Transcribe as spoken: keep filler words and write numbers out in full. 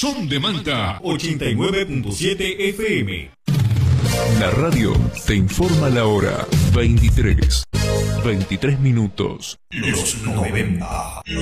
Son de Manta ochenta y nueve punto siete F M. La radio te informa la hora. veintitrés. veintitrés minutos. Los noventa.